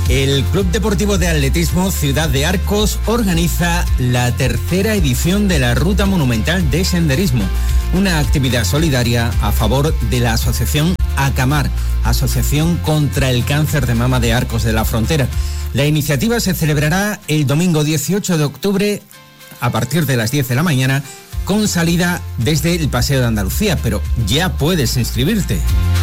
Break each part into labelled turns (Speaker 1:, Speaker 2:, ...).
Speaker 1: El Club Deportivo de Atletismo Ciudad de Arcos organiza la tercera edición de la Ruta Monumental de Senderismo, una actividad solidaria a favor de la asociación ACAMAR, Asociación contra el Cáncer de Mama de Arcos de la Frontera. La iniciativa se celebrará el domingo 18 de octubre a partir de las 10 de la mañana, con salida desde el Paseo de Andalucía, pero ya puedes inscribirte.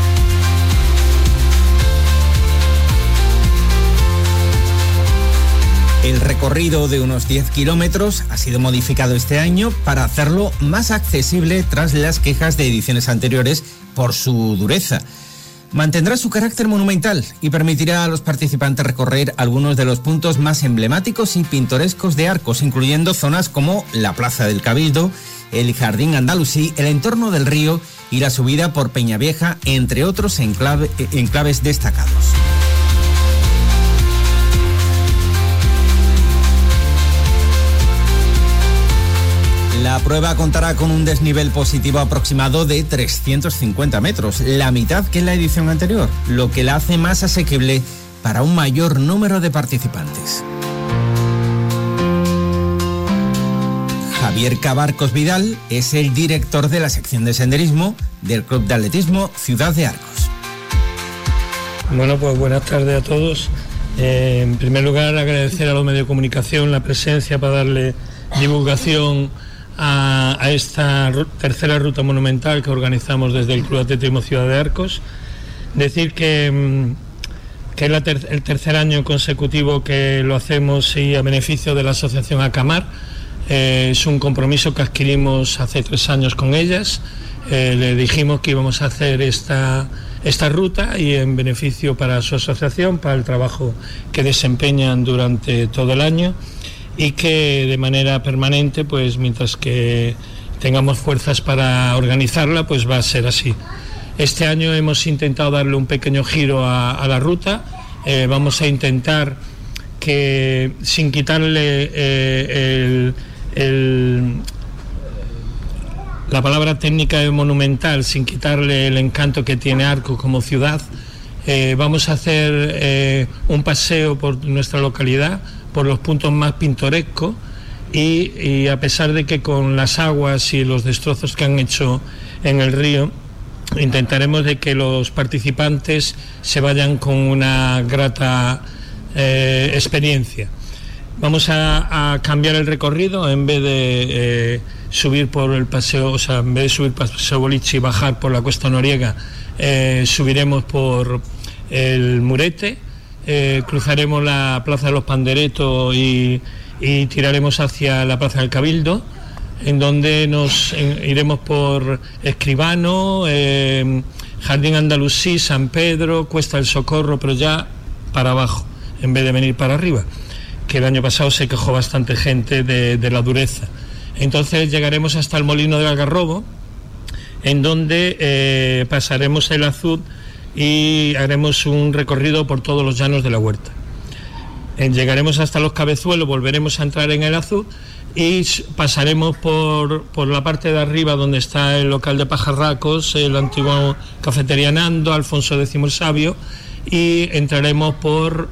Speaker 1: El recorrido de unos 10 kilómetros ha sido modificado este año para hacerlo más accesible tras las quejas de ediciones anteriores por su dureza. Mantendrá su carácter monumental y permitirá a los participantes recorrer algunos de los puntos más emblemáticos y pintorescos de Arcos, incluyendo zonas como la Plaza del Cabildo, el Jardín Andalusí, el entorno del río y la subida por Peñavieja, entre otros enclaves destacados. La prueba contará con un desnivel positivo aproximado de 350 metros, la mitad que en la edición anterior, lo que la hace más asequible para un mayor número de participantes. Javier Cabarcos Vidal es el director de la sección de senderismo del Club de Atletismo Ciudad de Arcos.
Speaker 2: Bueno, pues buenas tardes a todos. En primer lugar, agradecer a los medios de comunicación la presencia para darle divulgación a esta tercera ruta monumental que organizamos desde el Club Atletismo Ciudad de Arcos. Decir que es el tercer año consecutivo que lo hacemos y a beneficio de la asociación ACAMAR. Es un compromiso que adquirimos hace 3 años con ellas. Le dijimos que íbamos a hacer esta ruta y en beneficio para su asociación, para el trabajo que desempeñan durante todo el año, y que de manera permanente, pues mientras que tengamos fuerzas para organizarla, pues va a ser así. Este año hemos intentado darle un pequeño giro a la ruta. Vamos a intentar que, sin quitarle la palabra técnica de monumental, sin quitarle el encanto que tiene Arcos como ciudad, vamos a hacer un paseo por nuestra localidad, por los puntos más pintorescos, y a pesar de que con las aguas y los destrozos que han hecho en el río, intentaremos de que los participantes se vayan con una grata experiencia. Vamos a cambiar el recorrido. En vez de subir por el paseo, en vez de subir Paseo Boliche y bajar por la Cuesta Noriega, subiremos por el Murete. Cruzaremos la Plaza de los Panderetos y tiraremos hacia la Plaza del Cabildo, en donde nos iremos por Escribano, Jardín Andalusí, San Pedro, Cuesta del Socorro, pero ya para abajo, en vez de venir para arriba, que el año pasado se quejó bastante gente de la dureza. Entonces llegaremos hasta el Molino del Algarrobo, en donde pasaremos el Azud y haremos un recorrido por todos los llanos de la Huerta. Llegaremos hasta los Cabezuelos, volveremos a entrar en el Azud y pasaremos por la parte de arriba donde está el local de Pajarracos, el antiguo Cafetería Nando, Alfonso X el Sabio, y entraremos por,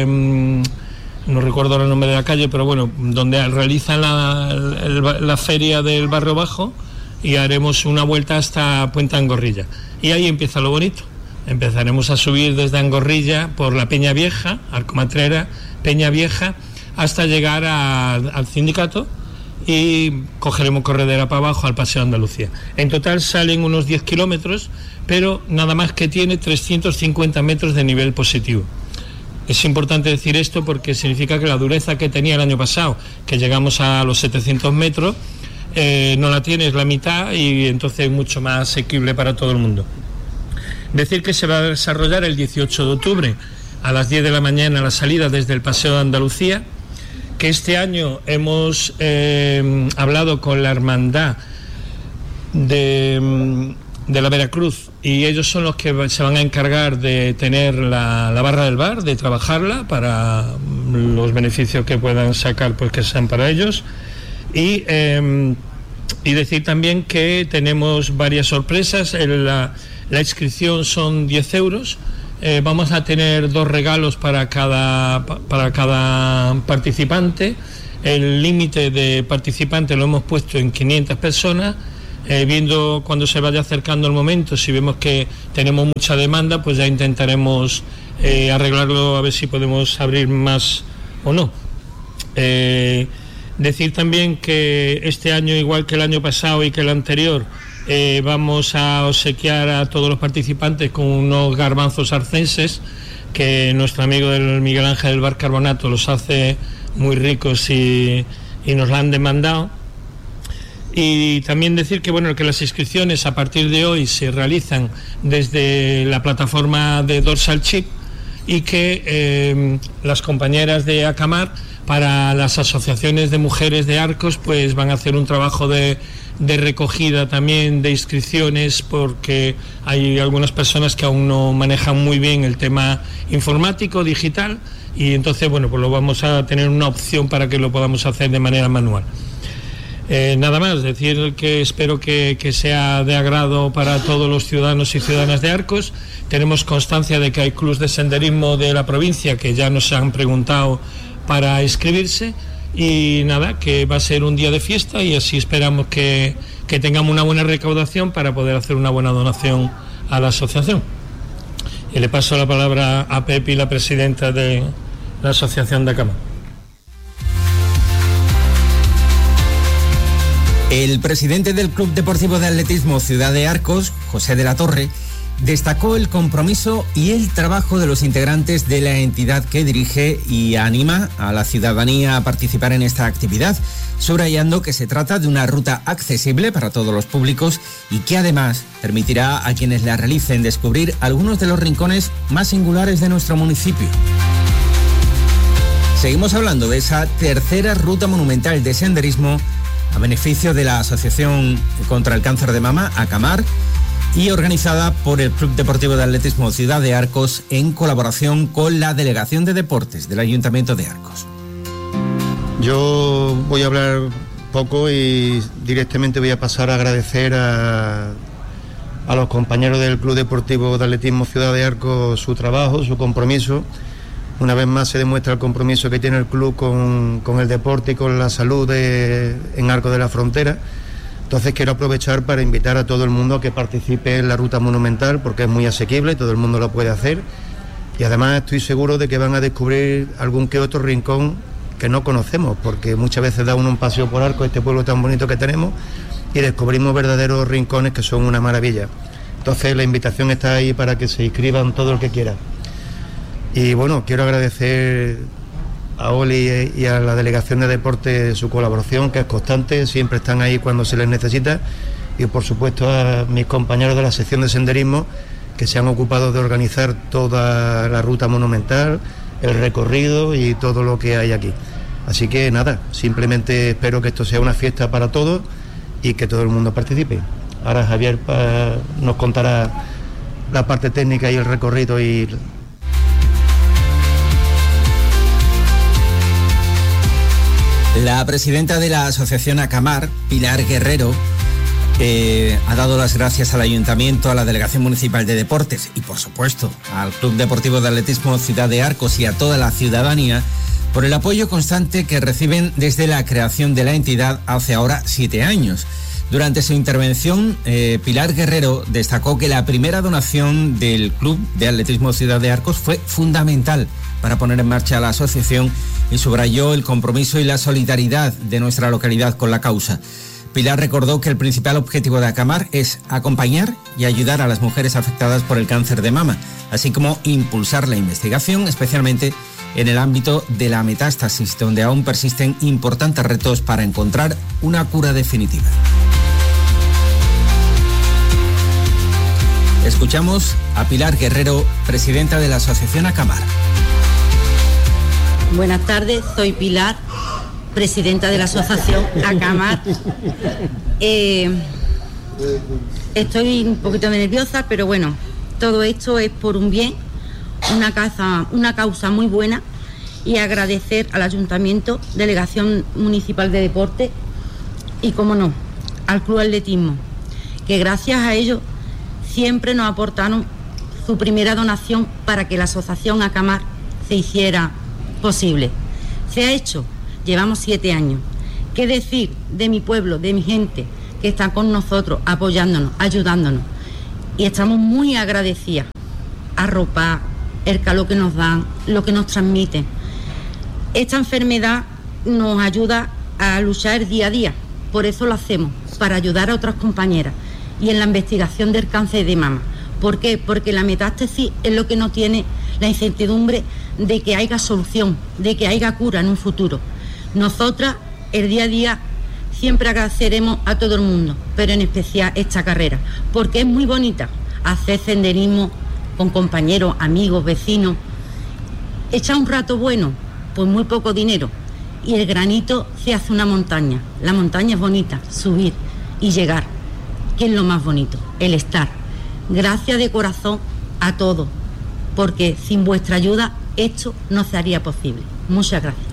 Speaker 2: no recuerdo el nombre de la calle, pero bueno, donde realizan la feria del Barrio Bajo, y haremos una vuelta hasta Puente Angorrilla. Y ahí empieza lo bonito. Empezaremos a subir desde Angorrilla por la Peña Vieja, Arcomatrera, Peña Vieja, hasta llegar al sindicato, y cogeremos corredera para abajo al Paseo de Andalucía. En total salen unos 10 kilómetros, pero nada más que tiene 350 metros de nivel positivo. Es importante decir esto porque significa que la dureza que tenía el año pasado, que llegamos a los 700 metros, no la tiene, es la mitad, y entonces es mucho más asequible para todo el mundo. Decir que se va a desarrollar el 18 de octubre a las 10 de la mañana la salida desde el Paseo de Andalucía, que este año hemos hablado con la hermandad de la Veracruz, y ellos son los que se van a encargar de tener la barra del bar, de trabajarla para los beneficios que puedan sacar, pues que sean para ellos. Y decir también que tenemos varias sorpresas. La inscripción son 10 euros, vamos a tener 2 regalos para cada participante. El límite de participantes lo hemos puesto en 500 personas. Viendo cuando se vaya acercando el momento, si vemos que tenemos mucha demanda, pues ya intentaremos arreglarlo, a ver si podemos abrir más o no. Decir también que este año, igual que el año pasado y que el anterior, vamos a obsequiar a todos los participantes con unos garbanzos arcenses, que nuestro amigo del Miguel Ángel del Bar Carbonato los hace muy ricos y nos la han demandado. Y también decir que que las inscripciones a partir de hoy se realizan desde la plataforma de Dorsal Chip, y que las compañeras de Acamar, para las asociaciones de mujeres de Arcos, pues van a hacer un trabajo de recogida también de inscripciones, porque hay algunas personas que aún no manejan muy bien el tema informático, digital, y entonces pues lo vamos a tener una opción para que lo podamos hacer de manera manual. Nada más, decir que espero que sea de agrado para todos los ciudadanos y ciudadanas de Arcos. Tenemos constancia de que hay clubes de senderismo de la provincia que ya nos han preguntado para inscribirse, y nada, que va a ser un día de fiesta, y así esperamos que tengamos una buena recaudación para poder hacer una buena donación a la asociación. Y le paso la palabra a Pepi, la presidenta de la Asociación de Acamar.
Speaker 1: El presidente del Club Deportivo de Atletismo Ciudad de Arcos, José de la Torre, destacó el compromiso y el trabajo de los integrantes de la entidad que dirige y anima a la ciudadanía a participar en esta actividad, subrayando que se trata de una ruta accesible para todos los públicos y que además permitirá a quienes la realicen descubrir algunos de los rincones más singulares de nuestro municipio. Seguimos hablando de esa tercera ruta monumental de senderismo a beneficio de la Asociación contra el Cáncer de Mama, Acamar, y organizada por el Club Deportivo de Atletismo Ciudad de Arcos en colaboración con la Delegación de Deportes del Ayuntamiento de Arcos.
Speaker 3: Yo voy a hablar poco y directamente voy a pasar a agradecer a los compañeros del Club Deportivo de Atletismo Ciudad de Arcos su trabajo, su compromiso. Una vez más se demuestra el compromiso que tiene el club con el deporte y con la salud en Arcos de la Frontera. Entonces quiero aprovechar para invitar a todo el mundo a que participe en la ruta monumental, porque es muy asequible, todo el mundo lo puede hacer, y además estoy seguro de que van a descubrir algún que otro rincón que no conocemos, porque muchas veces da uno un paseo por Arcos, este pueblo tan bonito que tenemos, y descubrimos verdaderos rincones que son una maravilla. Entonces la invitación está ahí para que se inscriban todo el que quiera. Y quiero agradecer a Oli y a la Delegación de Deportes su colaboración, que es constante, siempre están ahí cuando se les necesita, y por supuesto a mis compañeros de la sección de senderismo, que se han ocupado de organizar toda la ruta monumental, el recorrido y todo lo que hay aquí. Así que nada, simplemente espero que esto sea una fiesta para todos y que todo el mundo participe. Ahora Javier nos contará la parte técnica y el recorrido y...
Speaker 1: La presidenta de la Asociación Acamar, Pilar Guerrero, ha dado las gracias al Ayuntamiento, a la Delegación Municipal de Deportes y, por supuesto, al Club Deportivo de Atletismo Ciudad de Arcos y a toda la ciudadanía por el apoyo constante que reciben desde la creación de la entidad hace ahora 7 años. Durante su intervención, Pilar Guerrero destacó que la primera donación del Club de Atletismo Ciudad de Arcos fue fundamental para poner en marcha la asociación y subrayó el compromiso y la solidaridad de nuestra localidad con la causa. Pilar recordó que el principal objetivo de Acamar es acompañar y ayudar a las mujeres afectadas por el cáncer de mama, así como impulsar la investigación, especialmente en el ámbito de la metástasis, donde aún persisten importantes retos para encontrar una cura definitiva. Escuchamos a Pilar Guerrero, presidenta de la Asociación Acamar.
Speaker 4: Buenas tardes, soy Pilar, presidenta de la Asociación Acamar. Estoy un poquito nerviosa, pero bueno, todo esto es por un bien, una causa muy buena, y agradecer al Ayuntamiento, Delegación Municipal de Deporte y, como no, al Club Atletismo, que gracias a ellos siempre nos aportaron su primera donación para que la asociación Acamar se hiciera posible. Se ha hecho, llevamos 7 años. ¿Qué decir de mi pueblo, de mi gente que está con nosotros, apoyándonos, ayudándonos? Y estamos muy agradecidas a ropa, el calor que nos dan, lo que nos transmiten. Esta enfermedad nos ayuda a luchar día a día, por eso lo hacemos, para ayudar a otras compañeras. Y en la investigación del cáncer de mama. ¿Por qué? Porque la metástasis es lo que no tiene la incertidumbre de que haya solución, de que haya cura en un futuro. Nosotras, el día a día, siempre agradeceremos a todo el mundo, pero en especial esta carrera, porque es muy bonita hacer senderismo con compañeros, amigos, vecinos. Echar un rato bueno, pues muy poco dinero, y el granito se hace una montaña. La montaña es bonita, subir y llegar, que es lo más bonito, el estar. Gracias de corazón a todos, porque sin vuestra ayuda esto no sería posible. Muchas gracias.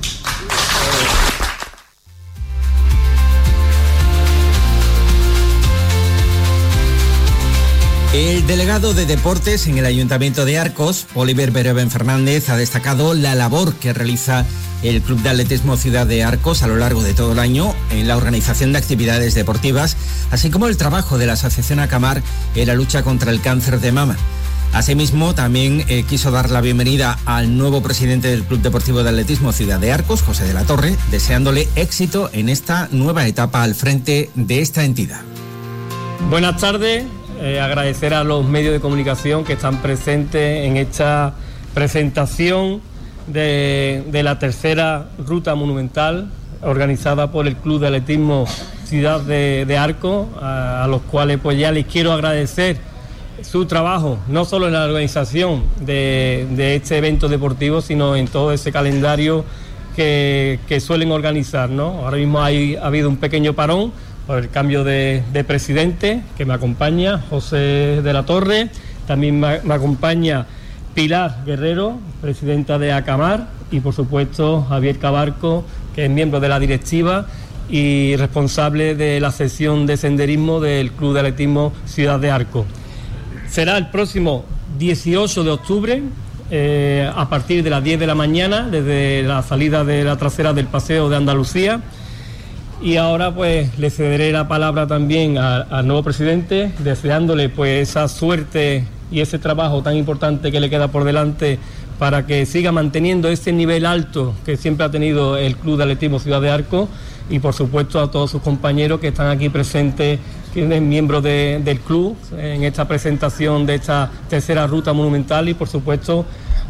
Speaker 1: El delegado de Deportes en el Ayuntamiento de Arcos, Oliver Bereven Fernández, ha destacado la labor que realiza el Club de Atletismo Ciudad de Arcos a lo largo de todo el año en la organización de actividades deportivas, así como el trabajo de la Asociación Acamar en la lucha contra el cáncer de mama. Asimismo, también quiso dar la bienvenida al nuevo presidente del Club Deportivo de Atletismo Ciudad de Arcos, José de la Torre, deseándole éxito en esta nueva etapa al frente de esta entidad.
Speaker 5: Buenas tardes. Agradecer a los medios de comunicación que están presentes en esta presentación de la tercera ruta monumental organizada por el Club de Atletismo Ciudad de Arcos, a los cuales pues ya les quiero agradecer su trabajo, no solo en la organización de este evento deportivo, sino en todo ese calendario que suelen organizar, ¿no? Ahora mismo ha habido un pequeño parón por el cambio de presidente, que me acompaña, José de la Torre. También me acompaña Pilar Guerrero, presidenta de Acamar, y por supuesto Javier Cabarco, que es miembro de la directiva y responsable de la sección de senderismo del Club de Atletismo Ciudad de Arcos. Será el próximo 18 de octubre, a partir de las 10 de la mañana, desde la salida de la trasera del Paseo de Andalucía. Y ahora pues le cederé la palabra también al nuevo presidente, deseándole pues esa suerte y ese trabajo tan importante que le queda por delante para que siga manteniendo ese nivel alto que siempre ha tenido el Club de Atletismo Ciudad de Arcos, y por supuesto a todos sus compañeros que están aquí presentes, que es miembro del club en esta presentación de esta tercera ruta monumental, y por supuesto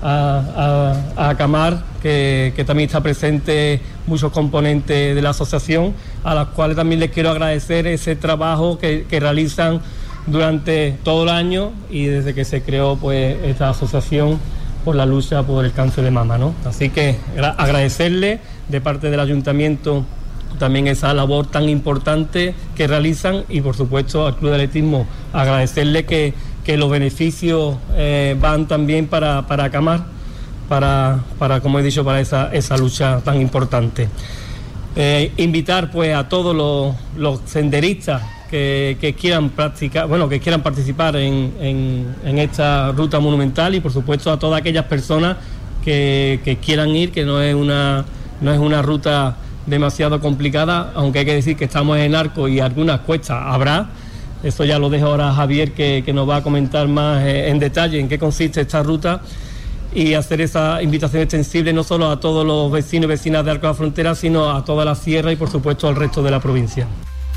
Speaker 5: a Acamar, que también está presente muchos componentes de la asociación, a las cuales también les quiero agradecer ese trabajo que realizan durante todo el año y desde que se creó pues esta asociación por la lucha por el cáncer de mama, ¿no? Así que agradecerle de parte del ayuntamiento también esa labor tan importante que realizan, y por supuesto al Club de Atletismo agradecerle que los beneficios van también para Acamar, para como he dicho, para esa lucha tan importante. Invitar pues a todos los senderistas que quieran practicar, que quieran participar en esta ruta monumental, y por supuesto a todas aquellas personas que quieran ir, que no es una ruta demasiado complicada, aunque hay que decir que estamos en Arcos y algunas cuestas habrá. Eso ya lo dejo ahora a Javier, que nos va a comentar más en detalle en qué consiste esta ruta, y hacer esa invitación extensible no solo a todos los vecinos y vecinas de Arcos de la Frontera, sino a toda la sierra y por supuesto al resto de la provincia.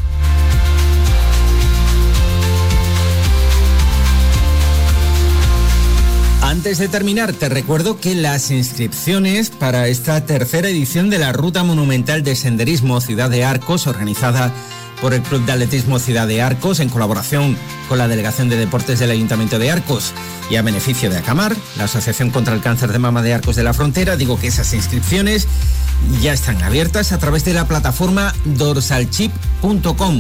Speaker 1: Antes de terminar, te recuerdo que las inscripciones para esta tercera edición de la Ruta Monumental de Senderismo Ciudad de Arcos, organizada por el Club de Atletismo Ciudad de Arcos, en colaboración con la Delegación de Deportes del Ayuntamiento de Arcos y a beneficio de Acamar, la Asociación contra el Cáncer de Mama de Arcos de la Frontera, digo que esas inscripciones ya están abiertas a través de la plataforma dorsalchip.com,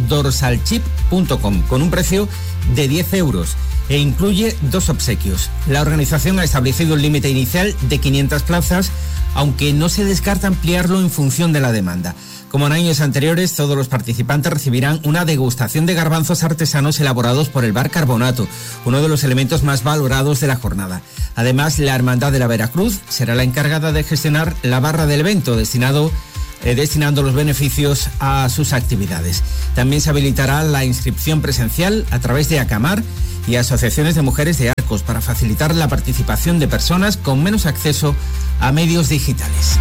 Speaker 1: con un precio de 10 euros. E incluye 2 obsequios. La organización ha establecido un límite inicial de 500 plazas, aunque no se descarta ampliarlo en función de la demanda. Como en años anteriores, todos los participantes recibirán una degustación de garbanzos artesanos elaborados por el Bar Carbonato, uno de los elementos más valorados de la jornada. Además, la Hermandad de la Veracruz será la encargada de gestionar la barra del evento, destinando los beneficios a sus actividades. También se habilitará la inscripción presencial a través de Acamar y asociaciones de mujeres de Arcos para facilitar la participación de personas con menos acceso a medios digitales.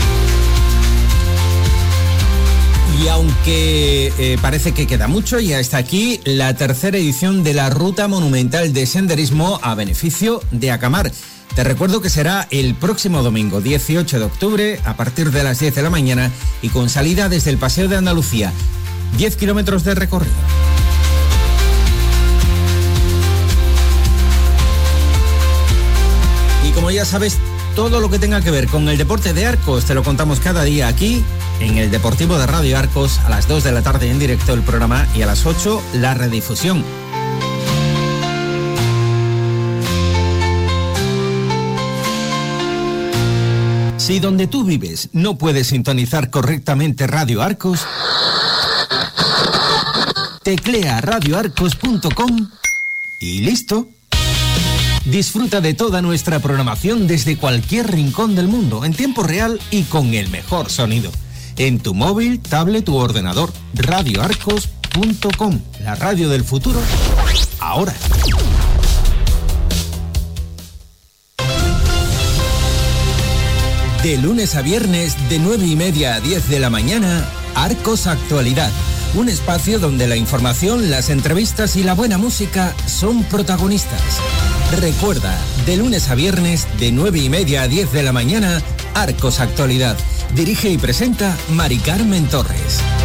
Speaker 1: Y aunque parece que queda mucho, ya está aquí la tercera edición de la Ruta Monumental de Senderismo a beneficio de Acamar. Te recuerdo que será el próximo domingo 18 de octubre a partir de las 10 de la mañana y con salida desde el Paseo de Andalucía. 10 kilómetros de recorrido. Y como ya sabes, todo lo que tenga que ver con el deporte de Arcos te lo contamos cada día aquí en el Deportivo de Radio Arcos, a las 2 de la tarde en directo el programa y a las 8 la redifusión. Si donde tú vives no puedes sintonizar correctamente Radio Arcos, teclea radioarcos.com y listo. Disfruta de toda nuestra programación desde cualquier rincón del mundo, en tiempo real y con el mejor sonido. En tu móvil, tablet u ordenador, radioarcos.com, la radio del futuro, ahora. De lunes a viernes, de 9:30 a 10 de la mañana, Arcos Actualidad. Un espacio donde la información, las entrevistas y la buena música son protagonistas. Recuerda, de lunes a viernes, de 9:30 a 10 de la mañana, Arcos Actualidad. Dirige y presenta Mari Carmen Torres.